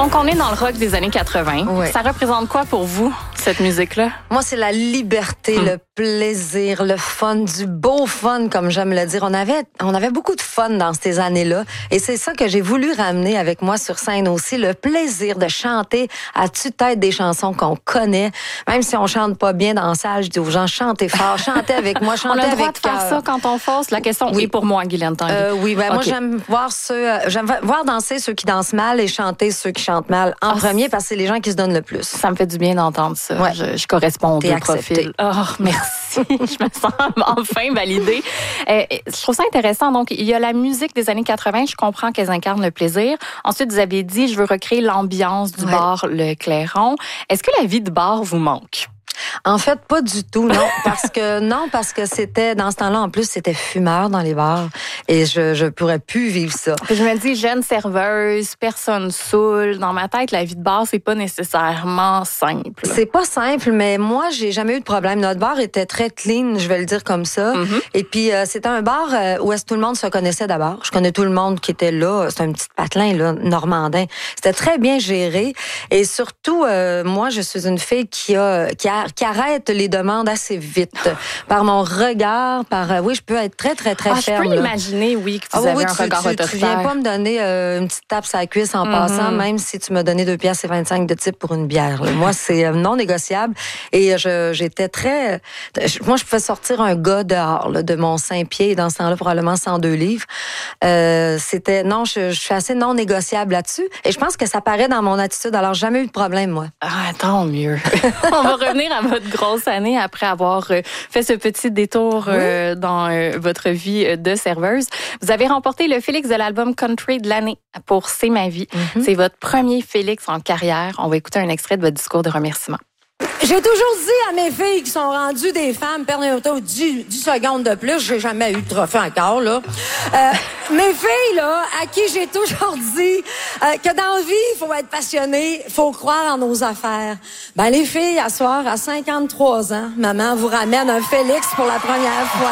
Donc, on est dans le rock des années 80. Oui. Ça représente quoi pour vous, cette musique-là? Moi, c'est la liberté, le plaisir, le fun, du beau fun, comme j'aime le dire. On avait beaucoup de fun dans ces années-là. Et c'est ça que j'ai voulu ramener avec moi sur scène aussi. Le plaisir de chanter à tue-tête des chansons qu'on connaît. Même si on chante pas bien dans la salle, je dis aux gens, chantez fort, chantez avec moi, chantez avec On a le droit de faire ça quand on force. La question est pour moi, Guylaine Tanguay. Oui, ben moi, Okay. j'aime voir danser ceux qui dansent mal et chanter ceux qui chantent mal en premier parce que c'est les gens qui se donnent le plus. Ça me fait du bien d'entendre ça. Ouais. Je corresponds aux deux profils. Oh, merci. Je me sens enfin validée. Je trouve ça intéressant. Donc, il y a la musique des années 80. Je comprends qu'elles incarnent le plaisir. Ensuite, vous avez dit, je veux recréer l'ambiance du bar Le Clairon. Est-ce que la vie de bar vous manque? En fait, pas du tout, non. Parce que c'était, dans ce temps-là, en plus, c'était fumeur dans les bars. Et je pourrais plus vivre ça. Je me dis, jeune serveuse, personne saoule. Dans ma tête, la vie de bar, c'est pas nécessairement simple. C'est pas simple, mais moi, j'ai jamais eu de problème. Notre bar était très clean, je vais le dire comme ça. Mm-hmm. Et puis, c'était un bar où est-ce que tout le monde se connaissait d'abord. Je connais tout le monde qui était là. C'est un petit patelin, là, normandin. C'était très bien géré. Et surtout, moi, je suis une fille qui arrête les demandes assez vite. Par mon regard, oui, je peux être très, très, très ferme. Je peux l'imaginer, oui, que vous avez un regard autoritaire. Tu viens pas me donner une petite tape sur la cuisse en passant, même si tu m'as donné 2,25 de type pour une bière. Là. Moi, c'est non négociable. Et j'étais très... Moi, je pouvais sortir un gars dehors là, de mon 5 pieds, et dans ce temps-là, probablement 102 livres. C'était... Non, je suis assez non négociable là-dessus. Et je pense que ça paraît dans mon attitude. Alors, jamais eu de problème, moi. Ah, tant mieux. On va revenir à votre grosse année après avoir fait ce petit détour dans votre vie de serveuse. Vous avez remporté le Félix de l'album Country de l'année pour C'est ma vie. Mm-hmm. C'est votre premier Félix en carrière. On va écouter un extrait de votre discours de remerciement. J'ai toujours dit à mes filles qui sont rendues des femmes, perdez 10 secondes de plus, j'ai jamais eu de trophée encore, là. Mes filles, là, à qui j'ai toujours dit que dans la vie, il faut être passionné, il faut croire en nos affaires. Ben, les filles, à soir, à 53 ans, maman vous ramène un Félix pour la première fois.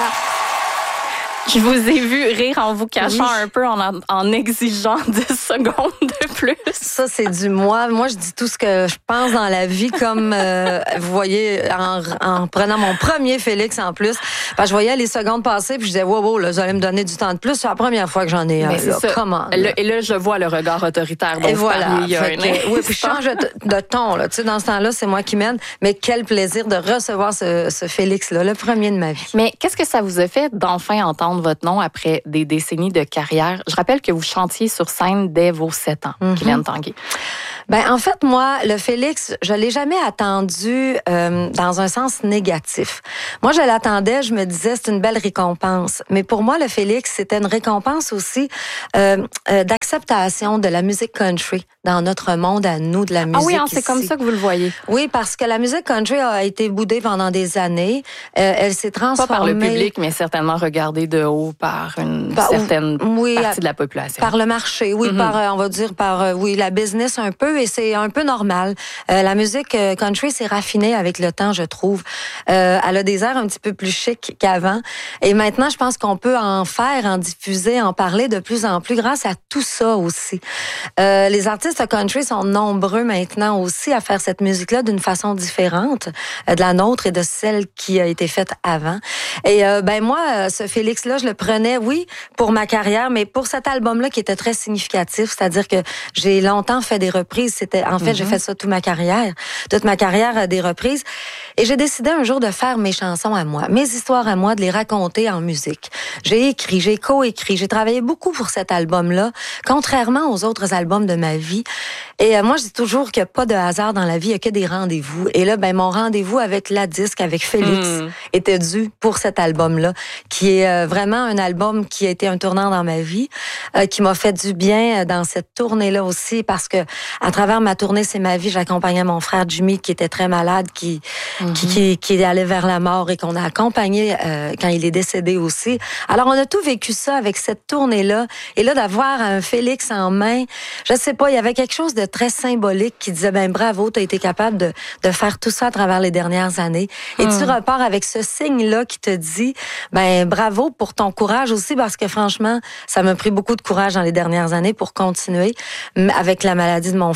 Je vous ai vu rire en vous cachant un peu, en exigeant 10 secondes de plus. Ça, c'est du moi. Moi, je dis tout ce que je pense dans la vie, comme vous voyez, en prenant mon premier Félix en plus. Parce que je voyais les secondes passer, puis je disais, wow, là, vous allez me donner du temps de plus. C'est la première fois que j'en ai un. Là. Comment? Et là, je vois le regard autoritaire dont vous parliez. Oui, puis je change de ton. Là. Tu sais, dans ce temps-là, c'est moi qui mène. Mais quel plaisir de recevoir ce Félix-là, le premier de ma vie. Mais qu'est-ce que ça vous a fait d'enfin entendre votre nom après des décennies de carrière? Je rappelle que vous chantiez sur scène dès vos 7 ans, Guylaine Tanguay. Ben, en fait, moi, le Félix, je l'ai jamais attendu dans un sens négatif. Moi, je l'attendais, je me disais, c'est une belle récompense. Mais pour moi, le Félix, c'était une récompense aussi d'acceptation de la musique country dans notre monde à nous, de la musique. Ah oui, c'est ici. comme ça que vous le voyez. Oui, parce que la musique country a été boudée pendant des années. Elle s'est transformée... Pas par le public, mais certainement regardée de haut par une certaine partie de la population. Par le marché, oui, on va dire par la business un peu, et c'est un peu normal. La musique country s'est raffinée avec le temps, je trouve. Elle a des airs un petit peu plus chic qu'avant. Et maintenant, je pense qu'on peut en faire, en diffuser, en parler de plus en plus grâce à tout ça aussi. Les artistes country sont nombreux maintenant aussi à faire cette musique-là d'une façon différente de la nôtre et de celle qui a été faite avant. Et moi, ce Félix-là, je le prenais, oui, pour ma carrière, mais pour cet album-là qui était très significatif, c'est-à-dire que j'ai longtemps fait des reprises. J'ai fait ça toute ma carrière des reprises. Et j'ai décidé un jour de faire mes chansons à moi, mes histoires à moi, de les raconter en musique. J'ai écrit, j'ai coécrit, j'ai travaillé beaucoup pour cet album-là, contrairement aux autres albums de ma vie. Et moi, je dis toujours qu'il n'y a pas de hasard dans la vie, il n'y a que des rendez-vous. Et là, mon rendez-vous avec la disque, avec Félix, était dû pour cet album-là, qui est vraiment un album qui a été un tournant dans ma vie, qui m'a fait du bien dans cette tournée-là aussi, parce que à travers ma tournée, c'est ma vie, j'accompagnais mon frère Jimmy, qui était très malade, qui allait vers la mort et qu'on a accompagné quand il est décédé aussi. Alors, on a tout vécu ça avec cette tournée-là. Et là, d'avoir un Félix en main, je sais pas, il y avait quelque chose de très symbolique qui disait, bravo, t'as été capable de faire tout ça à travers les dernières années. Et tu repars avec ce signe-là qui te dit, bravo pour ton courage aussi, parce que franchement, ça m'a pris beaucoup de courage dans les dernières années pour continuer avec la maladie de mon frère.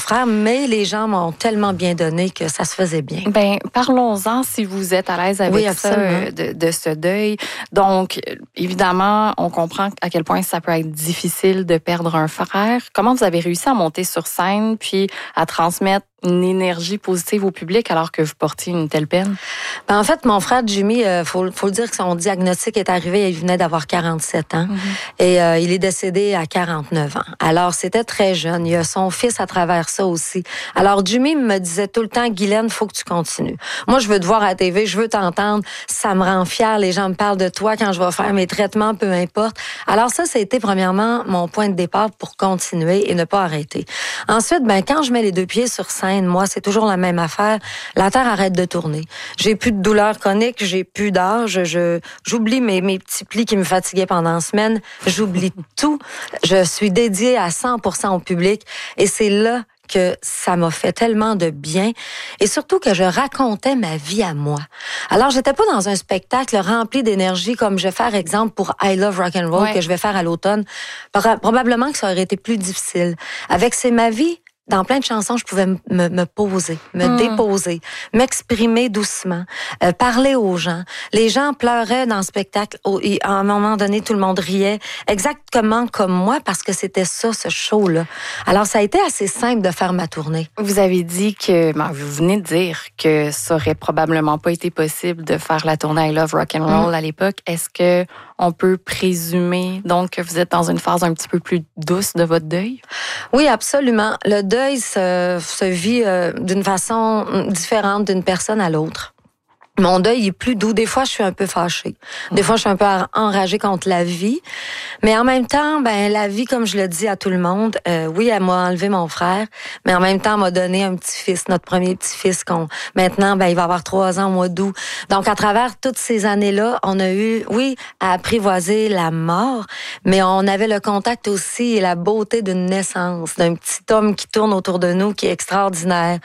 frère, mais les gens m'ont tellement bien donné que ça se faisait bien. Ben, parlons-en si vous êtes à l'aise avec ça, de ce deuil. Donc, évidemment, on comprend à quel point ça peut être difficile de perdre un frère. Comment vous avez réussi à monter sur scène puis à transmettre une énergie positive au public alors que vous portiez une telle peine? Ben, en fait, mon frère Jimmy, faut le dire que son diagnostic est arrivé, il venait d'avoir 47 ans et il est décédé à 49 ans. Alors, c'était très jeune. Il y a son fils à travers ça aussi. Alors, Jimmy me disait tout le temps, Guylaine, faut que tu continues. Moi, je veux te voir à la TV, je veux t'entendre. Ça me rend fière. Les gens me parlent de toi quand je vais faire mes traitements, peu importe. Alors, ça a été premièrement mon point de départ pour continuer et ne pas arrêter. Ensuite, ben, quand je mets les deux pieds sur scène, moi, c'est toujours la même affaire. La Terre arrête de tourner. J'ai plus de douleur chronique, j'ai plus d'âge. J'oublie mes petits plis qui me fatiguaient pendant la semaine. J'oublie tout. Je suis dédiée à 100% au public. Et c'est là que ça m'a fait tellement de bien et surtout que je racontais ma vie à moi. Alors, j'étais pas dans un spectacle rempli d'énergie comme je vais faire exemple pour I Love Rock and Roll que je vais faire à l'automne. Probablement que ça aurait été plus difficile. Avec C'est ma vie, dans plein de chansons, je pouvais me poser, me déposer, m'exprimer doucement, parler aux gens. Les gens pleuraient dans le spectacle. À un moment donné, tout le monde riait, exactement comme moi, parce que c'était ça, ce show-là. Alors, ça a été assez simple de faire ma tournée. Vous avez dit que, vous venez de dire que ça aurait probablement pas été possible de faire la tournée I Love Rock and Roll à l'époque. Est-ce que on peut présumer donc que vous êtes dans une phase un petit peu plus douce de votre deuil? Oui, absolument. Le deuil se vit d'une façon différente d'une personne à l'autre. Mon deuil est plus doux. Des fois, je suis un peu fâchée. Des fois, je suis un peu enragée contre la vie. Mais en même temps, ben la vie, comme je le dis à tout le monde, oui, elle m'a enlevé mon frère, mais en même temps, elle m'a donné un petit-fils, notre premier petit-fils. Maintenant, ben il va avoir 3 ans au mois d'août. Donc, à travers toutes ces années-là, on a eu, oui, à apprivoiser la mort, mais on avait le contact aussi et la beauté d'une naissance, d'un petit homme qui tourne autour de nous, qui est extraordinaire.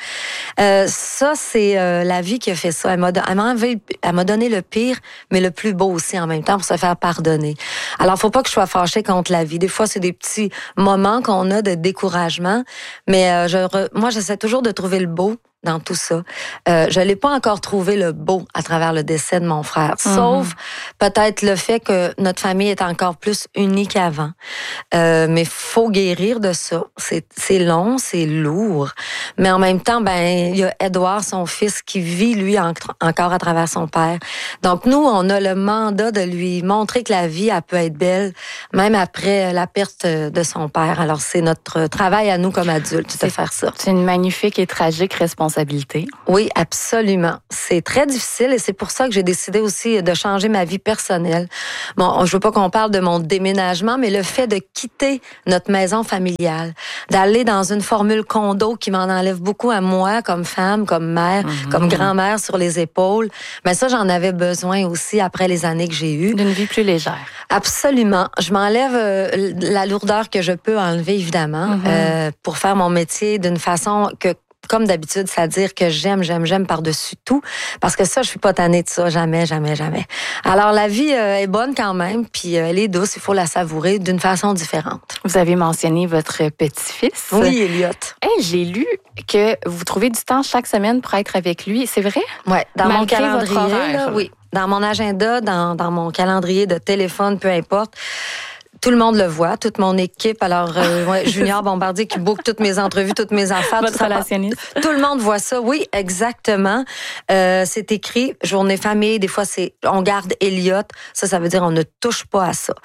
Ça, c'est la vie qui a fait ça. Elle m'a donné le pire, mais le plus beau aussi en même temps pour se faire pardonner. Alors, faut pas que je sois fâchée contre la vie. Des fois, c'est des petits moments qu'on a de découragement, mais moi, j'essaie toujours de trouver le beau dans tout ça. Je l'ai pas encore trouvé le beau à travers le décès de mon frère, sauf peut-être le fait que notre famille est encore plus unie qu'avant. Mais faut guérir de ça. C'est long, c'est lourd, mais en même temps, ben il y a Édouard, son fils, qui vit lui encore à travers son père. Donc nous, on a le mandat de lui montrer que la vie, elle peut être belle, même après la perte de son père. Alors c'est notre travail à nous comme adultes de faire ça. C'est une magnifique et tragique responsabilité. Oui, absolument. C'est très difficile et c'est pour ça que j'ai décidé aussi de changer ma vie personnelle. Bon, je veux pas qu'on parle de mon déménagement, mais le fait de quitter notre maison familiale, d'aller dans une formule condo qui m'en enlève beaucoup à moi comme femme, comme mère, comme grand-mère sur les épaules, mais ça, j'en avais besoin aussi après les années que j'ai eues. D'une vie plus légère. Absolument. Je m'enlève la lourdeur que je peux enlever, évidemment, pour faire mon métier d'une façon que, comme d'habitude, c'est-à-dire que j'aime par-dessus tout, parce que ça, je suis pas tannée de ça, jamais. Alors, la vie est bonne quand même, puis elle est douce, il faut la savourer d'une façon différente. Vous avez mentionné votre petit-fils. Oui, Elliot. Hey, j'ai lu que vous trouvez du temps chaque semaine pour être avec lui, c'est vrai? Oui, dans mon Malgré calendrier, votre horaire. là, oui. Dans mon agenda, dans mon calendrier de téléphone, peu importe. Tout le monde le voit, toute mon équipe. Alors, Junior Bombardier qui book toutes mes entrevues, toutes mes affaires. Votre relationniste. Tout le monde voit ça. Oui, exactement. C'est écrit journée famille. Des fois, on garde Elliot. Ça veut dire on ne touche pas à ça.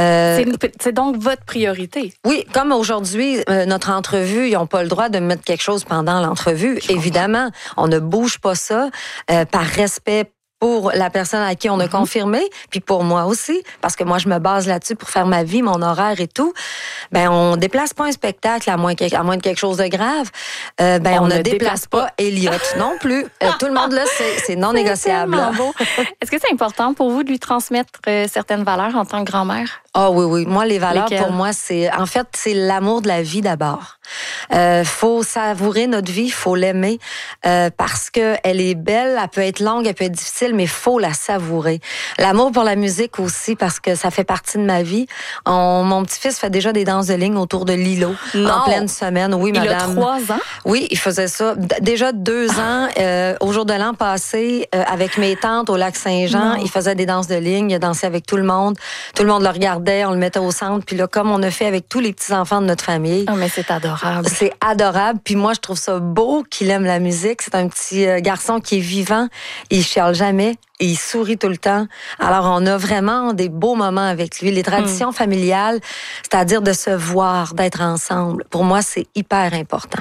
C'est donc votre priorité. Oui, comme aujourd'hui, notre entrevue, ils n'ont pas le droit de mettre quelque chose pendant l'entrevue. Évidemment, on ne bouge pas ça par respect pour la personne à qui on a confirmé, puis pour moi aussi, parce que moi, je me base là-dessus pour faire ma vie, mon horaire et tout. Ben, on déplace pas un spectacle à moins de quelque chose de grave. On ne déplace pas Elliot non plus. Tout le monde là, c'est non négociable. Est-ce que c'est important pour vous de lui transmettre certaines valeurs en tant que grand-mère? Ah oui. Moi, les valeurs, lesquelles? pour moi, c'est l'amour de la vie d'abord. Faut savourer notre vie, faut l'aimer parce que elle est belle, elle peut être longue, elle peut être difficile, mais faut la savourer. L'amour pour la musique aussi parce que ça fait partie de ma vie. Mon petit-fils fait déjà des danses de ligne autour de l'îlot en pleine semaine. Oui, madame. Il a 3 ans? Oui, il faisait ça. Déjà 2 ans, au jour de l'an passé, avec mes tantes au lac Saint-Jean, il faisait des danses de ligne, il a dansé avec tout le monde. Tout le monde le regardait, on le mettait au centre. Puis là, comme on a fait avec tous les petits-enfants de notre famille. Oh, mais c'est adorable. C'est adorable. Puis moi, je trouve ça beau qu'il aime la musique. C'est un petit garçon qui est vivant. Il chiale jamais. Et il sourit tout le temps. Alors, on a vraiment des beaux moments avec lui. Les traditions familiales, c'est-à-dire de se voir, d'être ensemble, pour moi, c'est hyper important.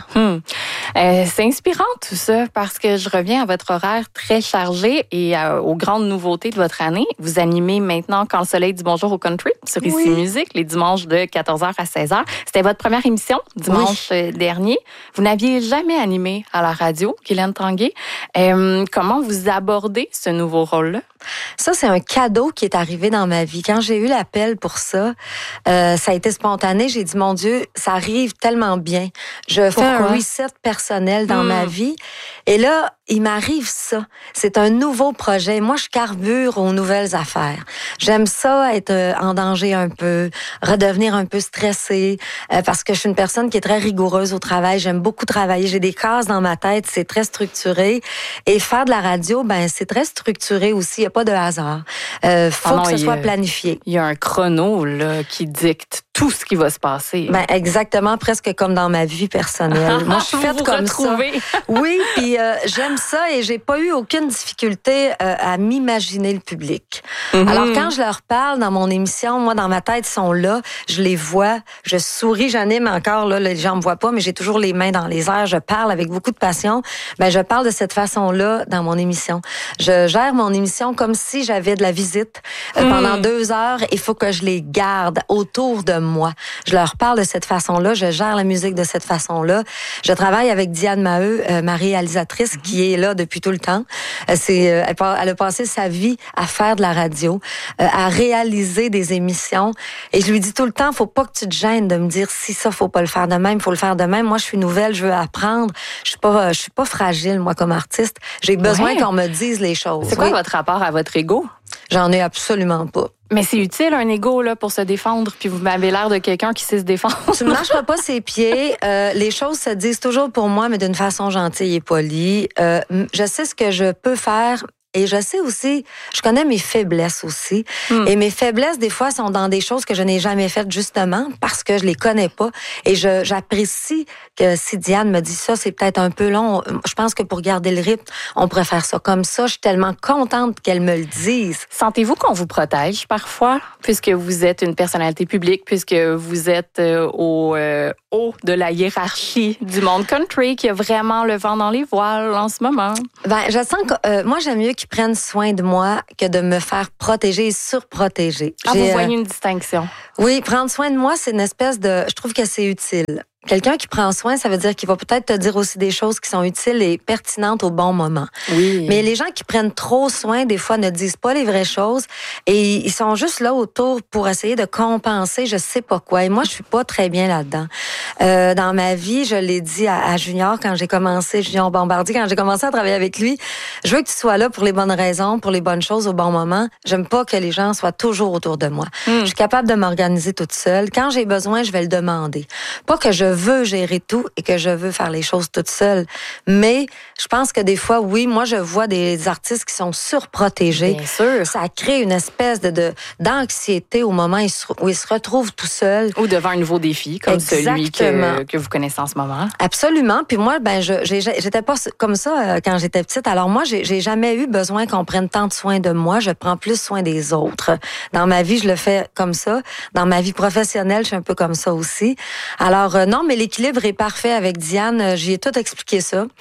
C'est inspirant tout ça parce que je reviens à votre horaire très chargé et aux grandes nouveautés de votre année. Vous animez maintenant Quand le soleil dit bonjour au country sur Ici Musique, les dimanches de 14h à 16h. C'était votre première émission dimanche dernier. Vous n'aviez jamais animé à la radio, Guylaine Tanguay. Comment vous abordez ce nouveau rôle-là? Ça, c'est un cadeau qui est arrivé dans ma vie. Quand j'ai eu l'appel pour ça, ça a été spontané. J'ai dit, mon Dieu, ça arrive tellement bien. Je fais un reset personnel dans ma vie. Et là, il m'arrive ça. C'est un nouveau projet. Moi, je carbure aux nouvelles affaires. J'aime ça, être en danger un peu, redevenir un peu stressée, parce que je suis une personne qui est très rigoureuse au travail. J'aime beaucoup travailler. J'ai des cases dans ma tête. C'est très structuré. Et faire de la radio, ben, c'est très structuré aussi. Il n'y a pas de hasard. Faut que ce soit planifié. Il y a un chrono là, qui dicte tout ce qui va se passer. Ben, exactement, presque comme dans ma vie personnelle. Moi, je suis faite comme ça. Oui, puis j'aime ça et j'ai pas eu aucune difficulté à m'imaginer le public. Alors, quand je leur parle dans mon émission, moi, dans ma tête, ils sont là, je les vois, je souris, j'anime encore, là, les gens me voient pas, mais j'ai toujours les mains dans les airs, je parle avec beaucoup de passion. Ben, je parle de cette façon-là dans mon émission. Je gère mon émission comme si j'avais de la visite. Pendant 2 heures, il faut que je les garde autour de moi. Je leur parle de cette façon-là, je gère la musique de cette façon-là. Je travaille avec Diane Maheu, ma réalisatrice, qui est là depuis tout le temps. Elle a passé sa vie à faire de la radio, à réaliser des émissions. Et je lui dis tout le temps, faut pas que tu te gênes de me dire si ça, faut pas le faire de même, faut le faire de même. Moi, je suis nouvelle, je veux apprendre. Je suis pas fragile, moi, comme artiste. J'ai besoin qu'on me dise les choses. C'est quoi votre rapport à votre ego? J'en ai absolument pas. Mais c'est utile, un ego, là, pour se défendre, puis vous m'avez l'air de quelqu'un qui sait se défendre. Tu ne marcheras pas ses pieds. Les choses se disent toujours pour moi, mais d'une façon gentille et polie. Je sais ce que je peux faire. Et je sais aussi, je connais mes faiblesses aussi. Et mes faiblesses, des fois, sont dans des choses que je n'ai jamais faites justement parce que je les connais pas. Et j'apprécie que si Diane me dit ça, c'est peut-être un peu long. Je pense que pour garder le rythme, on pourrait faire ça comme ça. Je suis tellement contente qu'elle me le dise. Sentez-vous qu'on vous protège parfois, puisque vous êtes une personnalité publique, puisque vous êtes au haut de la hiérarchie du monde country, qui a vraiment le vent dans les voiles en ce moment? Ben, je sens que moi, j'aime mieux qu'ils prennent soin de moi que de me faire protéger et surprotéger. Vous voyez une distinction? Oui, prendre soin de moi, c'est une espèce de... Je trouve que c'est utile. Quelqu'un qui prend soin, ça veut dire qu'il va peut-être te dire aussi des choses qui sont utiles et pertinentes au bon moment. Oui. Mais les gens qui prennent trop soin, des fois, ne disent pas les vraies choses et ils sont juste là autour pour essayer de compenser je sais pas quoi. Et moi, je suis pas très bien là-dedans. Dans ma vie, je l'ai dit à Junior quand j'ai commencé, Junior Bombardier, quand j'ai commencé à travailler avec lui, je veux que tu sois là pour les bonnes raisons, pour les bonnes choses au bon moment. J'aime pas que les gens soient toujours autour de moi. Je suis capable de m'organiser toute seule. Quand j'ai besoin, je vais le demander. Pas que je veux gérer tout et que je veux faire les choses toute seule. Mais je pense que des fois, oui, moi, je vois des artistes qui sont surprotégés. Bien sûr. Ça crée une espèce d'anxiété au moment où ils se retrouvent tout seuls. Ou devant un nouveau défi, comme celui que vous connaissez en ce moment. Absolument. Puis moi, ben, j'étais pas comme ça quand j'étais petite. Alors moi, j'ai jamais eu besoin qu'on prenne tant de soin de moi. Je prends plus soin des autres. Dans ma vie, je le fais comme ça. Dans ma vie professionnelle, je suis un peu comme ça aussi. Alors non, mais l'équilibre est parfait avec Diane. J'y ai tout expliqué ça.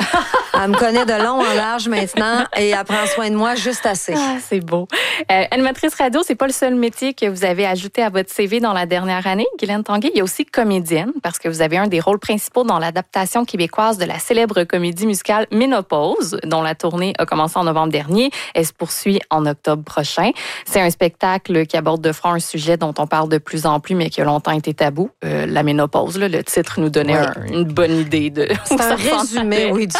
Elle me connaît de long en large maintenant et elle prend soin de moi juste assez. Ah, c'est beau. Animatrice radio, c'est pas le seul métier que vous avez ajouté à votre CV dans la dernière année, Guylaine Tanguay. Il y a aussi comédienne, parce que vous avez un des rôles principaux dans l'adaptation québécoise de la célèbre comédie musicale Ménopause, dont la tournée a commencé en novembre dernier. Elle se poursuit en octobre prochain. C'est un spectacle qui aborde de front un sujet dont on parle de plus en plus, mais qui a longtemps été tabou, la ménopause. Là, le titre nous donnait une bonne idée de... C'est un résumé, oui, du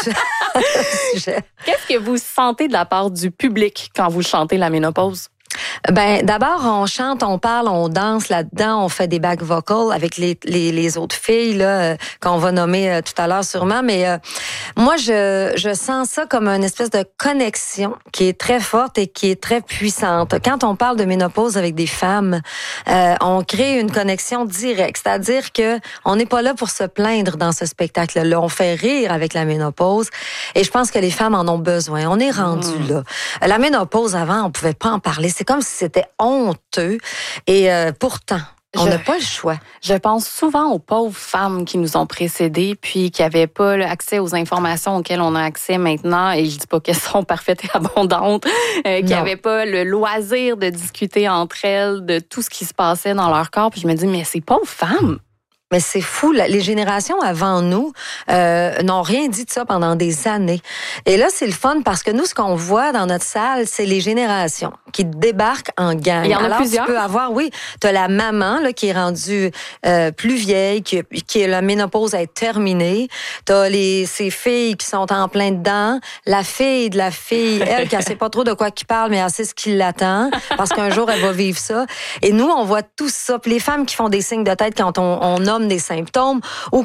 sujet. Qu'est-ce que vous sentez de la part du public quand vous chantez la ménopause? Ben, d'abord, on chante, on parle, on danse là-dedans, on fait des back vocals avec les autres filles, là, qu'on va nommer tout à l'heure sûrement. Mais moi, je sens ça comme une espèce de connexion qui est très forte et qui est très puissante. Quand on parle de ménopause avec des femmes, on crée une connexion directe. C'est-à-dire que on n'est pas là pour se plaindre dans ce spectacle-là. On fait rire avec la ménopause. Et je pense que les femmes en ont besoin. On est rendu là. La ménopause, avant, on pouvait pas en parler. C'est comme si c'était honteux. Et pourtant, on n'a pas le choix. Je pense souvent aux pauvres femmes qui nous ont précédées, puis qui n'avaient pas accès aux informations auxquelles on a accès maintenant. Et je dis pas qu'elles sont parfaites et abondantes, qui n'avaient pas le loisir de discuter entre elles de tout ce qui se passait dans leur corps. Puis je me dis, mais ces pauvres femmes... Mais c'est fou, les générations avant nous n'ont rien dit de ça pendant des années. Et là, c'est le fun parce que nous, ce qu'on voit dans notre salle, c'est les générations qui débarquent en gang. Il y en a Alors, plusieurs. Tu peux avoir, oui, tu as la maman là, qui est rendue plus vieille, qui la ménopause est terminée. Tu as ces filles qui sont en plein dedans. La fille de la fille, elle, qui ne sait pas trop de quoi qu'il parle, mais elle sait ce qui l'attend parce qu'un jour, elle va vivre ça. Et nous, on voit tout ça. Puis les femmes qui font des signes de tête quand on nomme des symptômes ou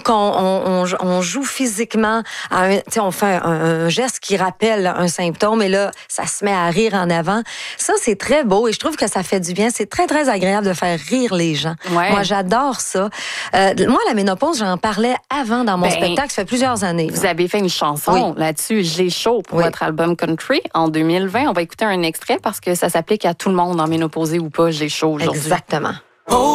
qu'on joue physiquement, on fait un geste qui rappelle un symptôme et là, ça se met à rire en avant. Ça, c'est très beau et je trouve que ça fait du bien. C'est très, très agréable de faire rire les gens. Ouais. Moi, j'adore ça. Moi, la ménopause, j'en parlais avant dans mon spectacle. Ça fait plusieurs années. Vous avez fait une chanson là-dessus, J'ai chaud, pour votre album Country en 2020. On va écouter un extrait parce que ça s'applique à tout le monde, en ménopausé ou pas, J'ai chaud aujourd'hui. Exactement.